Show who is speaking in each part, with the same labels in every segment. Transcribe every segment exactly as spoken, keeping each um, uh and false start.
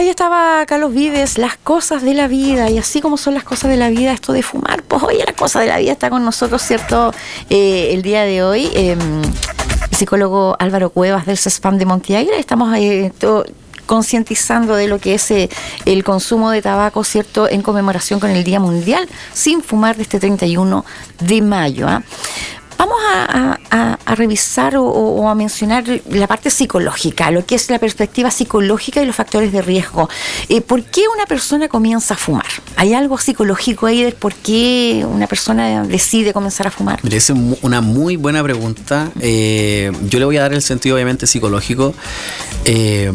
Speaker 1: Ahí estaba Carlos Vives, las cosas de la vida, y así como son las cosas de la vida, esto de fumar, pues oye, la cosa de la vida está con nosotros, ¿cierto? Eh, el día de hoy, eh, el psicólogo Álvaro Cuevas del CESPAM de Montiaguira, estamos eh, todo, concientizando de lo que es eh, el consumo de tabaco, ¿cierto?, en conmemoración con el Día Mundial Sin Fumar de este treinta y uno de mayo. ¿eh? Vamos a, a, a revisar o, o a mencionar la parte psicológica, lo que es la perspectiva psicológica y los factores de riesgo. Eh, ¿Por qué una persona comienza a fumar? ¿Hay algo psicológico ahí de por qué una persona decide comenzar a fumar?
Speaker 2: Mire, esa es una muy buena pregunta. Eh, yo le voy a dar el sentido obviamente psicológico eh,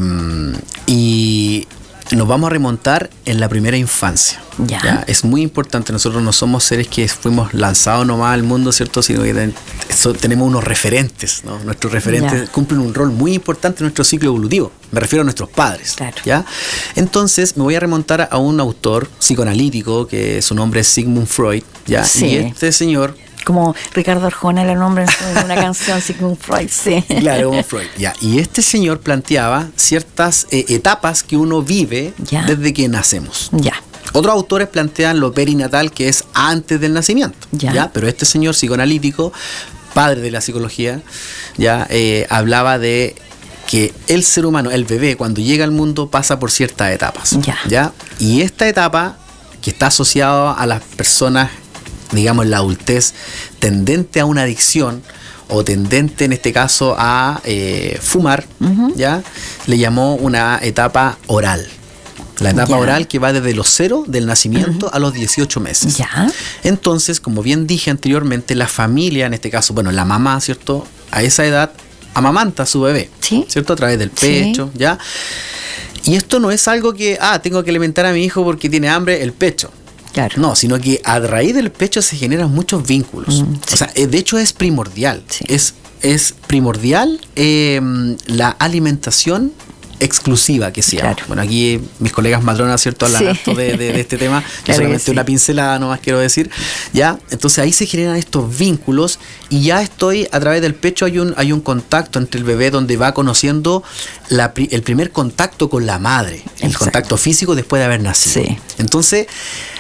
Speaker 2: y nos vamos a remontar en la primera infancia. Ya. ¿Ya? Es muy importante. Nosotros no somos seres que fuimos lanzados nomás al mundo, ¿cierto? Sino que ten, eso, tenemos unos referentes, ¿no? Nuestros referentes ya. cumplen un rol muy importante en nuestro ciclo evolutivo. Me refiero a nuestros padres.
Speaker 1: Claro.
Speaker 2: ¿Ya? Entonces me voy a remontar a un autor psicoanalítico que su nombre es Sigmund Freud. ¿Ya?
Speaker 1: Sí.
Speaker 2: Y este señor,
Speaker 1: como Ricardo Arjona la nombra en una canción, Sigmund Freud, sí.
Speaker 2: Claro, como Freud. Ya. Y este señor planteaba ciertas eh, etapas que uno vive ya. desde que nacemos.
Speaker 1: Ya.
Speaker 2: Otros autores plantean lo perinatal, que es antes del nacimiento. Ya. ¿Ya? Pero este señor psicoanalítico, padre de la psicología, ya eh, hablaba de que el ser humano, el bebé, cuando llega al mundo pasa por ciertas etapas.
Speaker 1: Ya.
Speaker 2: ¿Ya? Y esta etapa, que está asociada a las personas, digamos, en la adultez, tendente a una adicción o tendente en este caso a eh, fumar, uh-huh. ya le llamó una etapa oral. La etapa ya. oral que va desde los cero del nacimiento uh-huh. a los dieciocho meses.
Speaker 1: Ya.
Speaker 2: Entonces, como bien dije anteriormente, la familia, en este caso, bueno, la mamá, ¿cierto? A esa edad amamanta a su bebé,
Speaker 1: ¿sí?
Speaker 2: ¿cierto? A través del pecho,
Speaker 1: sí.
Speaker 2: ¿ya? Y esto no es algo que, ah, tengo que alimentar a mi hijo porque tiene hambre, el pecho.
Speaker 1: Claro.
Speaker 2: No, sino que a raíz del pecho se generan muchos vínculos. Mm, sí. O sea, de hecho es primordial. Sí. Es, es primordial eh, la alimentación exclusiva que sea. Claro. Bueno, aquí mis colegas matronas, ¿cierto?, hablan sí. harto de, de, de este tema. Yo claro solamente sí. una pincelada nomás quiero decir. Ya, entonces ahí se generan estos vínculos y ya estoy, a través del pecho hay un, hay un contacto entre el bebé donde va conociendo la, el primer contacto con la madre. Exacto. El contacto físico después de haber nacido.
Speaker 1: Sí.
Speaker 2: Entonces,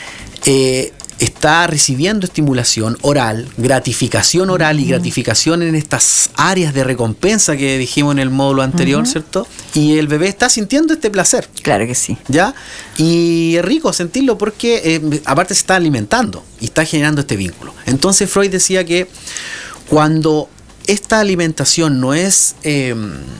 Speaker 2: Eh, está recibiendo estimulación oral, gratificación oral uh-huh. y gratificación en estas áreas de recompensa que dijimos en el módulo anterior, uh-huh. ¿cierto? Y el bebé está sintiendo este placer.
Speaker 1: Claro que sí.
Speaker 2: ¿Ya? Y es rico sentirlo porque eh, aparte se está alimentando y está generando este vínculo. Entonces Freud decía que cuando esta alimentación no es... Eh,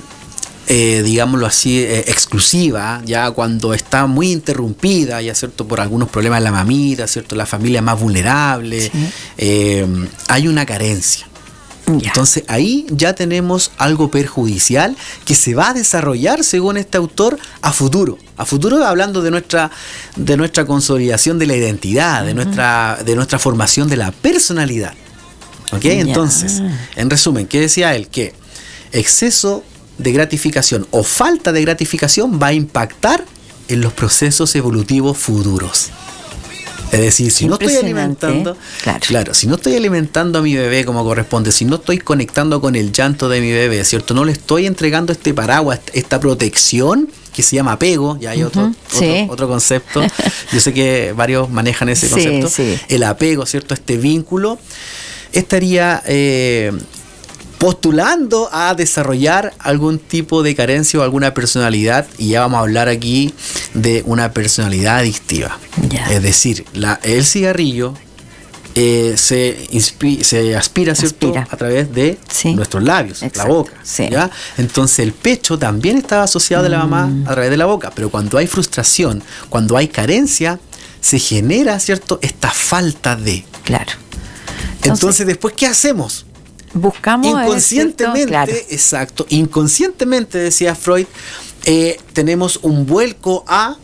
Speaker 2: Eh, digámoslo así, eh, exclusiva, ya cuando está muy interrumpida, ya cierto, por algunos problemas de la mamita, cierto, la familia más vulnerable, sí. eh, hay una carencia. Ya. Entonces ahí ya tenemos algo perjudicial que se va a desarrollar, según este autor, a futuro. A futuro, hablando de nuestra, de nuestra consolidación de la identidad, uh-huh. de nuestra, de nuestra formación de la personalidad. ¿Ok? Ya. Entonces, en resumen, ¿qué decía él? Que exceso de gratificación o falta de gratificación va a impactar en los procesos evolutivos futuros. Es decir, si no estoy alimentando, claro. claro, si no estoy alimentando a mi bebé como corresponde, si no estoy conectando con el llanto de mi bebé, ¿cierto? No le estoy entregando este paraguas, esta protección que se llama apego, ya hay uh-huh, otro, sí. otro, otro concepto. Yo sé que varios manejan ese concepto.
Speaker 1: Sí, sí.
Speaker 2: El apego, ¿cierto? Este vínculo estaría eh, postulando a desarrollar algún tipo de carencia o alguna personalidad, y ya vamos a hablar aquí de una personalidad adictiva. Ya. Es decir, la, el cigarrillo eh, se, inspi- se aspira, ¿cierto?, aspira a través de sí. nuestros labios, exacto. la boca. Sí. ¿Ya? Entonces el pecho también estaba asociado de la mamá a través de la boca, pero cuando hay frustración, cuando hay carencia, se genera, ¿cierto?, esta falta de.
Speaker 1: Claro.
Speaker 2: Entonces, Entonces después, ¿qué hacemos?
Speaker 1: Buscamos
Speaker 2: inconscientemente,
Speaker 1: claro.
Speaker 2: exacto, inconscientemente, decía Freud, eh, tenemos un vuelco a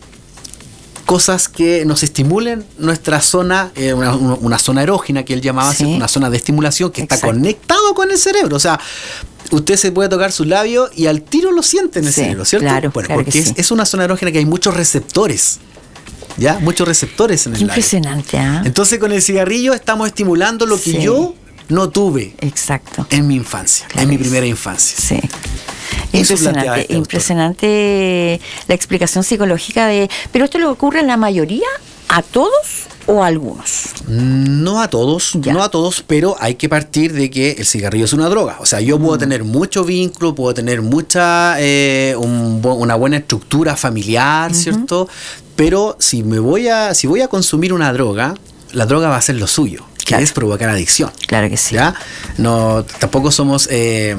Speaker 2: cosas que nos estimulen nuestra zona, eh, una, una zona erógena que él llamaba, sí. una zona de estimulación que exacto. está conectado con el cerebro. O sea, usted se puede tocar su labio y al tiro lo siente en el sí, cerebro, ¿cierto?
Speaker 1: Claro,
Speaker 2: bueno,
Speaker 1: claro
Speaker 2: porque es,
Speaker 1: sí.
Speaker 2: es una zona erógena que hay muchos receptores. ¿Ya? Muchos receptores en el labio.
Speaker 1: Impresionante, ¿eh?
Speaker 2: Entonces con el cigarrillo estamos estimulando lo que
Speaker 1: sí.
Speaker 2: yo no tuve
Speaker 1: exacto.
Speaker 2: en mi infancia, claro en mi primera infancia.
Speaker 1: Sí. Impresionante, este impresionante la explicación psicológica de... ¿Pero esto le ocurre en la mayoría? ¿A todos o a algunos?
Speaker 2: No a todos, ya. no a todos, pero hay que partir de que el cigarrillo es una droga. O sea, yo puedo mm. tener mucho vínculo, puedo tener mucha eh, un, una buena estructura familiar, uh-huh. ¿cierto? Pero si me voy a, si voy a consumir una droga, la droga va a ser lo suyo. Que claro. es provocar adicción.
Speaker 1: Claro que sí.
Speaker 2: ¿Ya? No, tampoco somos eh,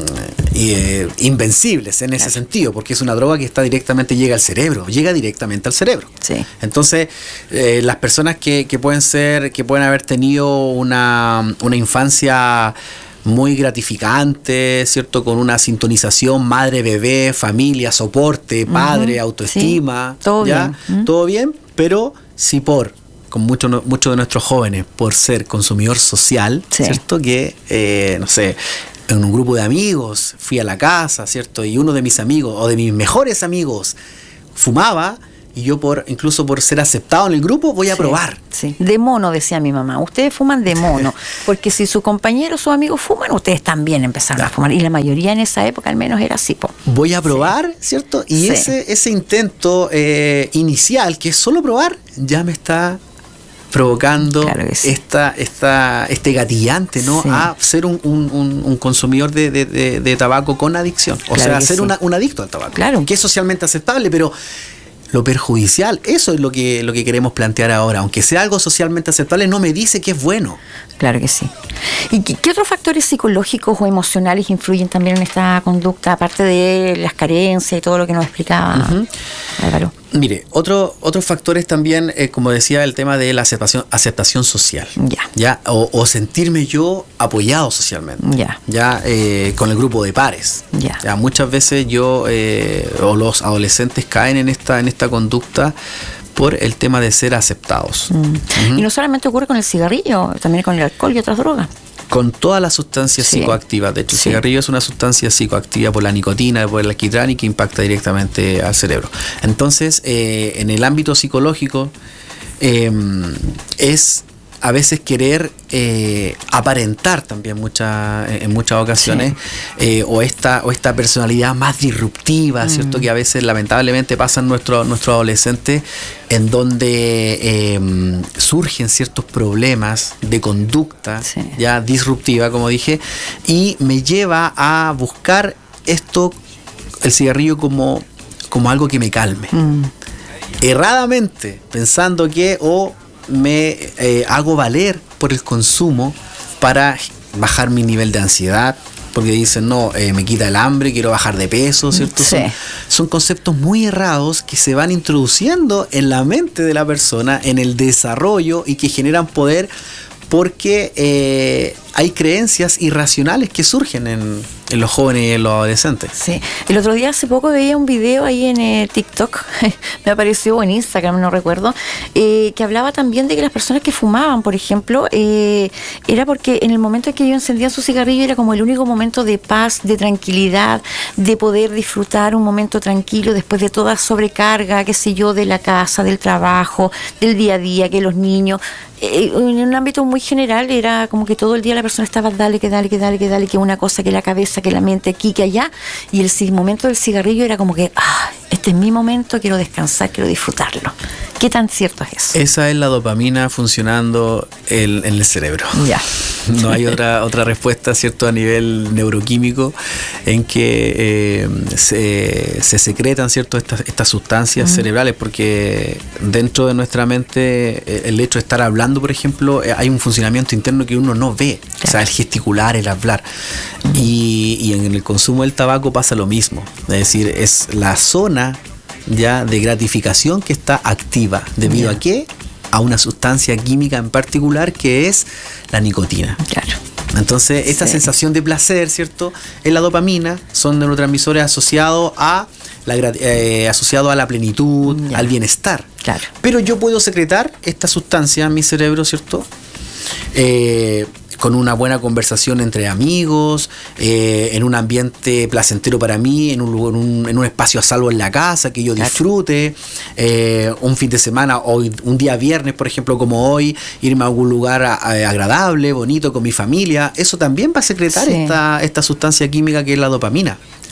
Speaker 2: eh, invencibles en ese claro. sentido, porque es una droga que está directamente, llega al cerebro, llega directamente al cerebro.
Speaker 1: Sí.
Speaker 2: Entonces, eh, las personas que, que pueden ser, que pueden haber tenido una, una infancia muy gratificante, ¿cierto? Con una sintonización madre-bebé, familia, soporte, padre, uh-huh. autoestima.
Speaker 1: Sí. Todo
Speaker 2: ¿ya?
Speaker 1: bien. Uh-huh.
Speaker 2: Todo bien, pero si por con muchos muchos de nuestros jóvenes por ser consumidor social, sí. ¿cierto? Que, eh, no sé, en un grupo de amigos fui a la casa, ¿cierto? Y uno de mis amigos, o de mis mejores amigos, fumaba, y yo por incluso por ser aceptado en el grupo voy a sí, probar.
Speaker 1: Sí. De mono, decía mi mamá, ustedes fuman de mono, porque si sus compañeros, sus amigos fuman, ustedes también empezaron claro. a fumar, y la mayoría en esa época al menos era así. Po.
Speaker 2: Voy a probar, sí. ¿cierto? Y sí. ese, ese intento eh, inicial, que es solo probar, ya me está provocando claro sí. esta, esta, este gatillante, ¿no? Sí. A ser un, un, un, un consumidor de, de, de, de tabaco con adicción. O claro sea, ser sí. una, un adicto al tabaco.
Speaker 1: Claro.
Speaker 2: Que es socialmente aceptable, pero lo perjudicial, eso es lo que, lo que queremos plantear ahora. Aunque sea algo socialmente aceptable, no me dice que es bueno.
Speaker 1: Claro que sí. ¿Y qué, qué otros factores psicológicos o emocionales influyen también en esta conducta, aparte de las carencias y todo lo que nos explicaba uh-huh. Álvaro?
Speaker 2: Mire, otro, otros factores también, eh, como decía, el tema de la aceptación, aceptación social.
Speaker 1: Ya.
Speaker 2: ¿Ya? O, o sentirme yo apoyado socialmente.
Speaker 1: Ya.
Speaker 2: Ya, eh, con el grupo de pares.
Speaker 1: Ya.
Speaker 2: Ya, muchas veces yo, eh, o los adolescentes caen en esta, en esta conducta por el tema de ser aceptados.
Speaker 1: Mm. Uh-huh. Y no solamente ocurre con el cigarrillo, también con el alcohol y otras drogas.
Speaker 2: Con todas las sustancias sí. psicoactivas. De hecho, el sí. cigarrillo es una sustancia psicoactiva por la nicotina, por el alquitrán y que impacta directamente al cerebro. Entonces, eh, en el ámbito psicológico, eh, es a veces querer eh, aparentar también mucha, en muchas ocasiones sí. eh, o esta o esta personalidad más disruptiva, mm. ¿cierto? Que a veces lamentablemente pasan nuestros nuestros adolescentes, en donde eh, surgen ciertos problemas de conducta sí. ya disruptiva, como dije, y me lleva a buscar esto, el cigarrillo, como, como algo que me calme. Mm. Erradamente, pensando que o me eh, hago valer por el consumo para bajar mi nivel de ansiedad, porque dicen, no, eh, me quita el hambre, quiero bajar de peso, ¿cierto?
Speaker 1: Sí.
Speaker 2: Son, son conceptos muy errados que se van introduciendo en la mente de la persona, en el desarrollo, y que generan poder porque eh, hay creencias irracionales que surgen en, en los jóvenes y en los adolescentes.
Speaker 1: Sí, el otro día hace poco veía un video ahí en eh, TikTok, me apareció, en Instagram, no recuerdo, eh, que hablaba también de que las personas que fumaban, por ejemplo, eh, era porque en el momento en que ellos encendían su cigarrillo era como el único momento de paz, de tranquilidad, de poder disfrutar un momento tranquilo después de toda sobrecarga, qué sé yo, de la casa, del trabajo, del día a día, que los niños... Eh, en un ámbito muy general era como que todo el día la persona estaba dale, que dale, que dale, que dale, que una cosa, que la cabeza, que la mente, aquí, que allá, y el momento del cigarrillo era como que, ah, este es mi momento, quiero descansar, quiero disfrutarlo. ¿Qué tan cierto es eso?
Speaker 2: Esa es la dopamina funcionando el, en el cerebro.
Speaker 1: Ya.
Speaker 2: No hay otra otra respuesta, ¿cierto? A nivel neuroquímico, en que eh, se, se secretan, ¿cierto? Estas, estas sustancias uh-huh. cerebrales, porque dentro de nuestra mente, el hecho de estar hablando, por ejemplo, hay un funcionamiento interno que uno no ve. Claro. O sea, el gesticular, el hablar. Uh-huh. Y, y en el consumo del tabaco pasa lo mismo. Es decir, es la zona ya de gratificación que está activa. ¿Debido yeah. a qué? A una sustancia química en particular, que es la nicotina.
Speaker 1: Claro.
Speaker 2: Entonces, esta sí. sensación de placer, ¿cierto? Es la dopamina, son neurotransmisores asociados a la eh, asociado a la plenitud, yeah. al bienestar.
Speaker 1: Claro.
Speaker 2: Pero yo puedo secretar esta sustancia en mi cerebro, ¿cierto? Eh, con una buena conversación entre amigos, eh, en un ambiente placentero para mí, en un, en, un, en un espacio a salvo en la casa, que yo disfrute, eh, un fin de semana o un día viernes, por ejemplo, como hoy, irme a algún lugar a, a, agradable, bonito, con mi familia. Eso también va a secretar sí. esta, esta sustancia química que es la dopamina.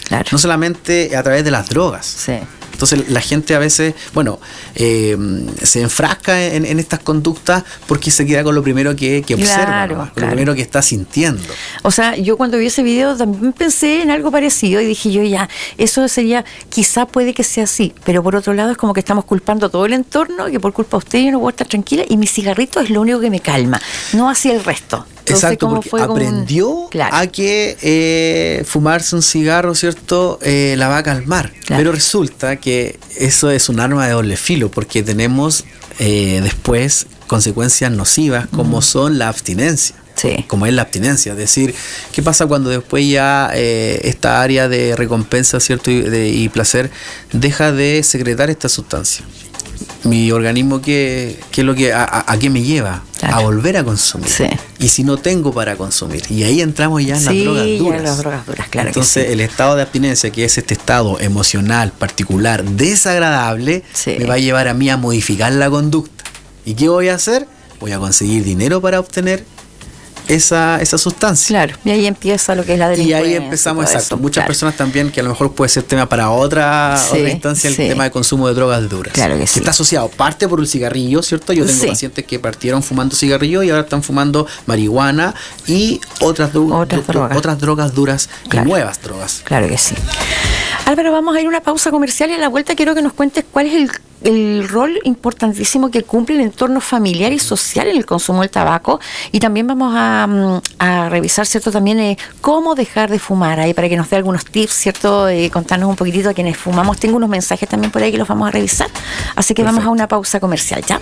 Speaker 1: Claro.
Speaker 2: No solamente a través de las drogas.
Speaker 1: Sí.
Speaker 2: Entonces la gente a veces, bueno, eh, se enfrasca en, en estas conductas porque se queda con lo primero que, que observa,
Speaker 1: claro,
Speaker 2: ¿no? Con
Speaker 1: claro.
Speaker 2: lo primero que está sintiendo.
Speaker 1: O sea, yo cuando vi ese video también pensé en algo parecido y dije yo ya, eso sería, quizá puede que sea así, pero por otro lado es como que estamos culpando a todo el entorno, que por culpa de usted yo no puedo estar tranquila y mi cigarrito es lo único que me calma, no así el resto. Entonces,
Speaker 2: exacto,
Speaker 1: como
Speaker 2: porque
Speaker 1: fue
Speaker 2: aprendió
Speaker 1: un... claro.
Speaker 2: a que eh, fumarse un cigarro, ¿cierto?, eh, la va a calmar.
Speaker 1: Claro.
Speaker 2: Pero resulta que eso es un arma de doble filo, porque tenemos eh, después consecuencias nocivas como mm. son la abstinencia.
Speaker 1: Sí.
Speaker 2: Como es la abstinencia, es decir, ¿qué pasa cuando después ya eh, esta área de recompensa, ¿cierto?, y, de, y placer deja de secretar esta sustancia? Mi organismo, ¿qué, qué es lo que, a, a qué me lleva? Claro. A volver a consumir.
Speaker 1: Sí.
Speaker 2: Y si no tengo para consumir. Y ahí entramos ya en
Speaker 1: sí,
Speaker 2: las drogas duras.
Speaker 1: Ya en las drogas duras, claro.
Speaker 2: Entonces,
Speaker 1: que sí.
Speaker 2: el estado de abstinencia, que es este estado emocional, particular, desagradable, sí. me va a llevar a mí a modificar la conducta. ¿Y qué voy a hacer? Voy a conseguir dinero para obtener esa, esa sustancia.
Speaker 1: Claro, y ahí empieza lo que es la delincuencia.
Speaker 2: Y ahí empezamos, exacto.
Speaker 1: Eso,
Speaker 2: Muchas
Speaker 1: claro.
Speaker 2: personas también, que a lo mejor puede ser tema para otra,
Speaker 1: sí,
Speaker 2: otra instancia, el
Speaker 1: sí.
Speaker 2: tema de consumo de drogas duras.
Speaker 1: Claro que,
Speaker 2: que
Speaker 1: sí.
Speaker 2: está asociado, parte por el cigarrillo, ¿cierto? Yo tengo
Speaker 1: sí.
Speaker 2: pacientes que partieron fumando cigarrillo y ahora están fumando marihuana y otras, dro
Speaker 1: otras,
Speaker 2: dro
Speaker 1: drogas.
Speaker 2: otras drogas duras
Speaker 1: claro.
Speaker 2: y nuevas drogas.
Speaker 1: Claro que sí. Álvaro, vamos a ir a una pausa comercial y a la vuelta quiero que nos cuentes cuál es el, el rol importantísimo que cumple el entorno familiar y social en el consumo del tabaco, y también vamos a, a revisar, ¿cierto?, también eh, cómo dejar de fumar, ahí para que nos dé algunos tips, ¿cierto?, eh, contarnos un poquitito a quienes fumamos. Tengo unos mensajes también por ahí que los vamos a revisar, así que Perfecto. Vamos a una pausa comercial, ¿ya?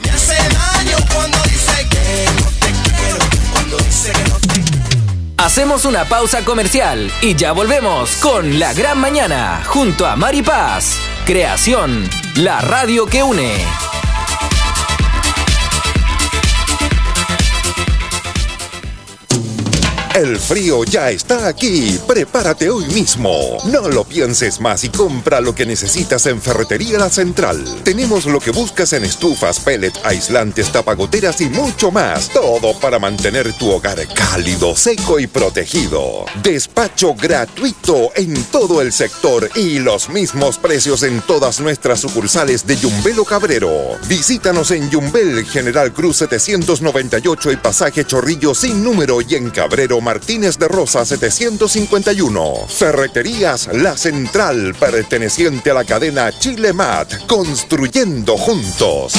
Speaker 3: Hacemos una pausa comercial y ya volvemos con La Gran Mañana junto a Mari Paz. Creación, la radio que une.
Speaker 4: El frío ya está aquí. Prepárate hoy mismo. No lo pienses más y compra lo que necesitas en Ferretería La Central. Tenemos lo que buscas en estufas, pellet, aislantes, tapagoteras y mucho más. Todo para mantener tu hogar cálido, seco y protegido. Despacho gratuito en todo el sector y los mismos precios en todas nuestras sucursales de Yumbel Cabrero. Visítanos en Yumbel, General Cruz setecientos noventa y ocho y Pasaje Chorrillo sin número, y en Cabrero Martínez de Rosa setecientos cincuenta y uno. Ferreterías La Central, perteneciente a la cadena Chile Mat, construyendo juntos.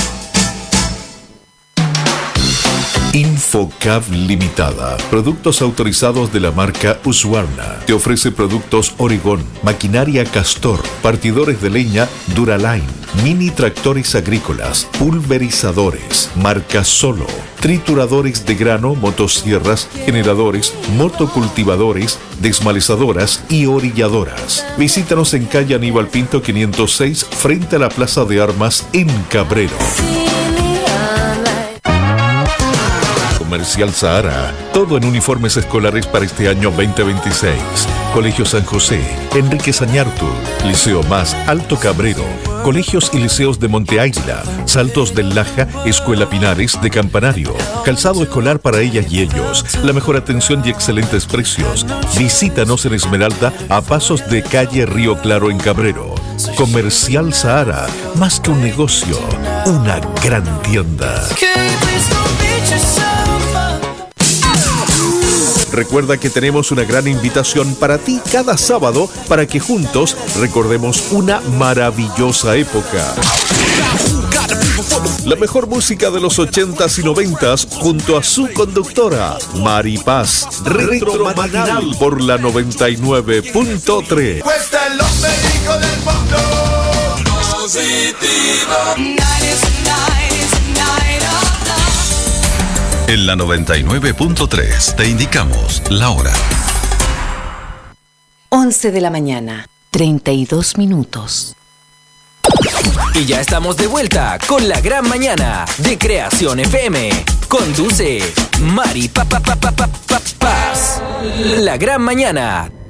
Speaker 5: Infocab Limitada, productos autorizados de la marca Husqvarna. Te ofrece productos Oregón, maquinaria Castor, partidores de leña Duraline, mini tractores agrícolas, pulverizadores, marca Solo, trituradores de grano, motosierras, generadores, motocultivadores, desmalezadoras y orilladoras. Visítanos en calle Aníbal Pinto quinientos seis, frente a la Plaza de Armas en Cabrero. Comercial Sahara, todo en uniformes escolares para este año veinte veintiséis. Colegio San José, Enrique Sañartu, Liceo Más, Alto Cabrero, colegios y liceos de Monte Águila, Saltos del Laja, Escuela Pinares de Campanario, calzado escolar para ellas y ellos, la mejor atención y excelentes precios. Visítanos en Esmeralda, a pasos de calle Río Claro en Cabrero. Comercial Sahara, más que un negocio, una gran tienda. Recuerda que tenemos una gran invitación para ti cada sábado para que juntos recordemos una maravillosa época. La mejor música de los ochentas y noventas junto a su conductora, Mari Paz. Retro Matinal por la noventa y nueve punto tres.
Speaker 6: En la noventa y nueve punto tres te indicamos la hora.
Speaker 7: once de la mañana, treinta y dos minutos.
Speaker 3: Y ya estamos de vuelta con La Gran Mañana de Creación F M. Conduce Mari pa, pa, pa, pa, pa, pa, Paz. La Gran Mañana